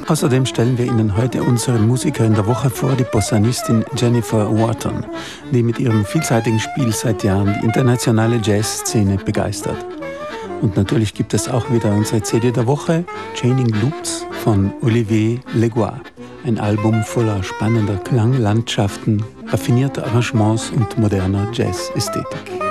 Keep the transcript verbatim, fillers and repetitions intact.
Außerdem stellen wir Ihnen heute unsere Musiker in der Woche vor, die Posaunistin Jennifer Wharton, die mit ihrem vielseitigen Spiel seit Jahren die internationale Jazzszene begeistert. Und natürlich gibt es auch wieder unsere C D der Woche, Chaining Loops von Olivier Legois. Ein Album voller spannender Klanglandschaften, raffinierter Arrangements und moderner Jazz-Ästhetik.